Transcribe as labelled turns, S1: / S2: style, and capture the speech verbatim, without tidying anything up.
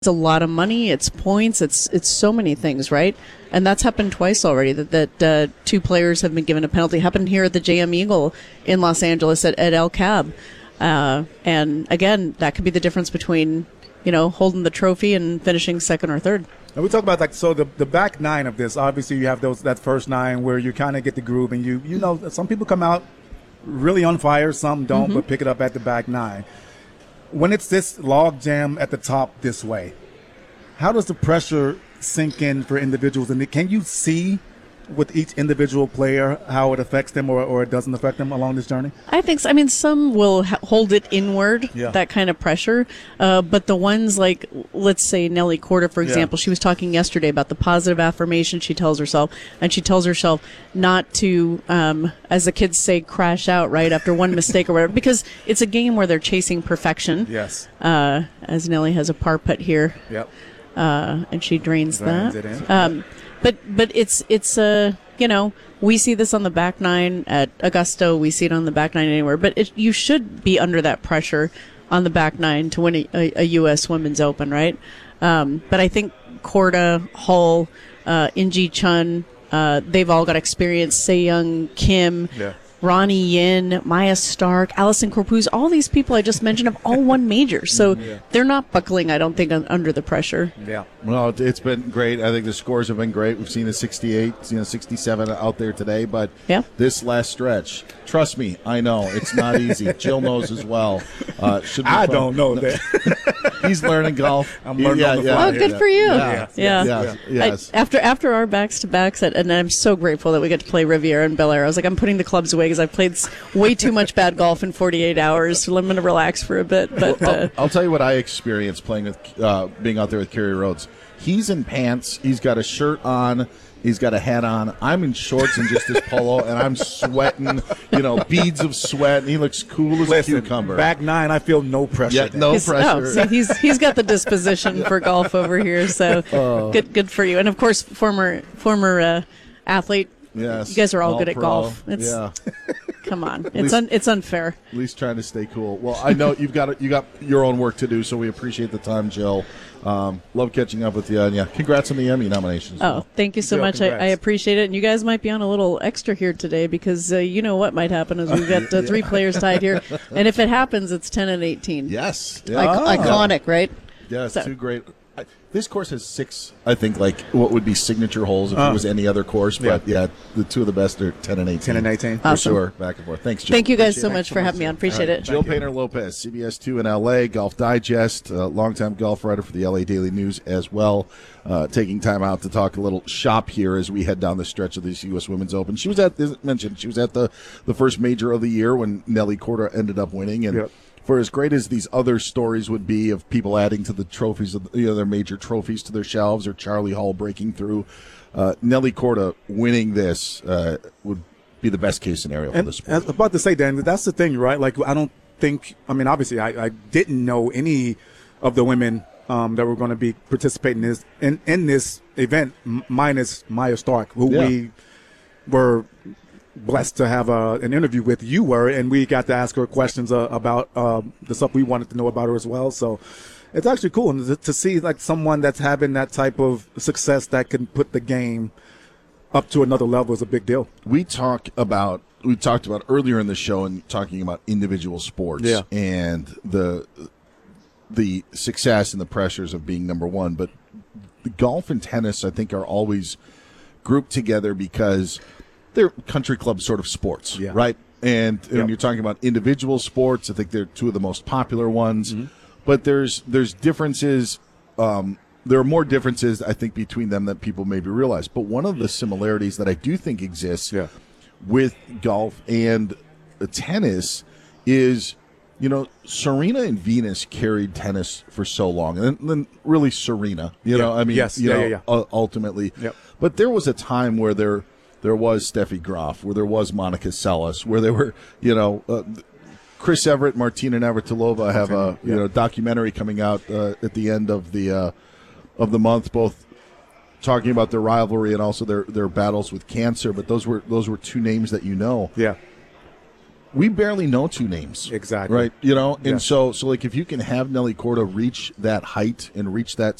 S1: It's a lot of money. It's points. It's it's so many things, right? And that's happened twice already. That that uh, two players have been given a penalty. Happened here at the J M Eagle in Los Angeles at, at El Cab. Uh, and again, that could be the difference between, you know, holding the trophy and finishing second or third.
S2: And we talk about like so the the back nine of this. Obviously, you have those that first nine where you kind of get the groove, and you you know some people come out really on fire, some don't, mm-hmm. but pick it up at the back nine. When it's this log jam at the top this way, how does the pressure sink in for individuals? And can you see with each individual player how it affects them or, or it doesn't affect them along this journey?
S1: I think so. I mean, some will ha- hold it inward,
S2: yeah.
S1: that kind of pressure. Uh, but the ones like, let's say Nelly Korda, for example, yeah. she was talking yesterday about the positive affirmation she tells herself. And she tells herself not to, um, as the kids say, crash out, right, after one mistake or whatever. Because it's a game where they're chasing perfection.
S2: Yes.
S1: Uh, as Nelly has a par putt here.
S2: Yep.
S1: Uh, and she drains,
S2: drains
S1: that.
S2: It in.
S1: Um, But but it's it's uh you know, we see this on the back nine at Augusta, we see it on the back nine anywhere. But it, you should be under that pressure on the back nine to win a, a, a U S Women's Open, right? Um, but I think Korda, Hull, uh, Inji Chun, uh, they've all got experience. Se Young, Kim.
S2: Yeah.
S1: Ronnie Yin, Maya Stark, Allison Corpuz, all these people I just mentioned have all won majors. So yeah. they're not buckling, I don't think, un- under the pressure.
S2: Yeah.
S3: Well, it's been great. I think the scores have been great. We've seen a sixty-eight, you know, sixty-seven out there today. But
S1: yeah.
S3: this last stretch, trust me, I know it's not easy. Jill knows as well. Uh, should be
S2: I
S3: fun.
S2: don't know that.
S3: He's learning golf.
S2: I'm learning
S3: yeah,
S2: on the
S3: yeah,
S2: fly.
S1: Oh, good
S3: yeah.
S1: for you.
S3: Yeah.
S2: Yes,
S1: Yeah.
S3: Yes. yes.
S1: I, after after our backs to backs, at, and I'm so grateful that we get to play Riviera and Bel Air. I was like, I'm putting the clubs away because I've played way too much bad golf in forty-eight hours. So I'm going to relax for a bit. But
S3: Well,
S1: uh,
S3: I'll, I'll tell you what I experienced playing with, uh, being out there with Kerry Rhodes. He's in pants. He's got a shirt on. He's got a hat on. I'm in shorts and just this polo, and I'm sweating, you know, beads of sweat, and he looks cool as
S2: Listen,
S3: a cucumber.
S2: back nine, I feel no pressure.
S3: Yeah, no
S1: He's-
S3: pressure.
S1: Oh, see, he's he's got the disposition for golf over here, so
S3: Oh.
S1: good good for you. And of course, former former uh, athlete.
S3: Yes.
S1: You guys are all,
S3: All
S1: good at
S3: pro.
S1: golf. It's,
S3: Yeah.
S1: Come on, it's
S3: least-
S1: un, it's unfair.
S3: At least trying to stay cool. Well, I know you've got you got your own work to do, so we appreciate the time, Jill. Um, love catching up with you, and yeah, congrats on the Emmy nominations.
S1: Oh, thank you so
S2: Jill,
S1: much. I,
S2: congrats.
S1: I appreciate it. And you guys might be on a little extra here today because uh, you know what might happen is we've got uh, three players tied here, and if it happens, it's ten and eighteen.
S3: Yes.
S1: I-
S3: Yeah.
S1: iconic, right?
S3: Yes,
S1: So-
S3: two great. I, this course has six, I think, like what would be signature holes if
S2: Uh,
S3: it was any other course. But yeah. the two of the best are ten and eighteen.
S2: ten and eighteen.
S3: For
S1: Awesome.
S3: sure. Back and forth. Thanks, Jill.
S1: Thank you guys
S3: Appreciate
S1: so
S3: it.
S1: much for having me on. Appreciate it.
S3: Jill Painter Lopez, C B S two in L A, Golf Digest, uh, longtime golf writer for the L A Daily News as well, uh, taking time out to talk a little shop here as we head down the stretch of this U S Women's Open. She was at, as mentioned, she was at the, the first major of the year when Nelly Korda ended up winning. And
S2: Yep.
S3: for as great as these other stories would be of people adding to the trophies, of you know, their major trophies to their shelves, or Charlie Hall breaking through, uh, Nelly Korda winning this uh, would be the best case scenario for
S2: And
S3: the
S2: I
S3: sport.
S2: was about to say, Dan, that's the thing, right? Like, I don't think, I mean, obviously, I, I didn't know any of the women um, that were going to be participating in this, in, in this event, m- minus Maya Stark, who
S3: Yeah.
S2: we were blessed to have a, an interview with. You were, and we got to ask her questions uh, about uh, the stuff we wanted to know about her as well. So it's actually cool and to, to see like someone that's having that type of success that can put the game up to another level is a big deal.
S3: We talk about we talked about earlier in the show and talking about individual sports
S2: Yeah.
S3: and the the success and the pressures of being number one, but the golf and tennis I think are always grouped together because they're country club sort of sports,
S2: Yeah.
S3: right? And when
S2: Yep.
S3: you're talking about individual sports, I think they're two of the most popular ones.
S2: Mm-hmm.
S3: But there's there's differences. Um, there are more differences, I think, between them that people maybe realize. But one of the similarities that I do think exists
S2: Yeah.
S3: with golf and uh, tennis is, you know, Serena and Venus carried tennis for so long, and then, then really Serena, you
S2: Yeah.
S3: know, I mean,
S2: Yes.
S3: you
S2: Yeah,
S3: know,
S2: yeah, yeah.
S3: u- ultimately.
S2: Yep.
S3: But there was a time where there there was Steffi Graf, where there was Monica Seles, where there were, you know, uh, Chris Everett, Martina Navratilova have a you
S2: Yeah.
S3: know documentary coming out uh, at the end of the uh, of the month, both talking about their rivalry and also their, their battles with cancer. But those were those were two names that you know.
S2: Yeah.
S3: we barely know two names.
S2: Exactly.
S3: Right. You know, and
S2: Yeah.
S3: so, so like if you can have Nelly Corda reach that height and reach that